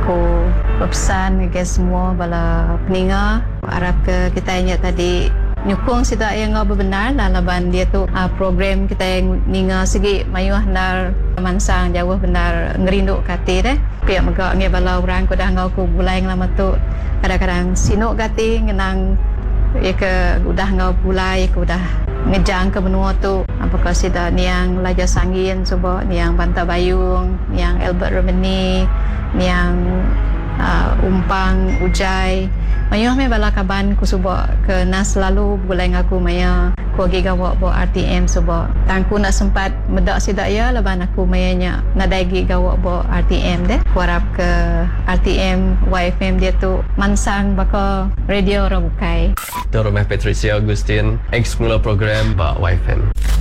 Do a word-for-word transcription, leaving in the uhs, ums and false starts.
aku berpesan ke semua bala peninga harap ke kita ingat tadi nyukung sida yang ngau benar lah laban dia tu uh, program kita yang ninga segi mayu handar mansang jauh benar ngerindu kati deh pihak megak nge bala orang ko dah ngau ku bulai lama tu kadang-kadang sinuk kati ngenang ya ke udah ngau bulai ku dah ngejang ke benua tu apakah sida niang laja sangin coba niang Banta Bayung niang Albert Romani niang uh, Umpang Ujai mayu me bala kaban ku suba ke nas selalu bulai ngaku maya ku gi gawa bo R T M suba tangku nak sempat medak sidak ya laban aku mayanya nadai gi gawa bo R T M deh ku harap ke R T M Y F M dia tu mansang baka radio ora bukai Dr. Patricia Agustin ex mula program ba Y F M.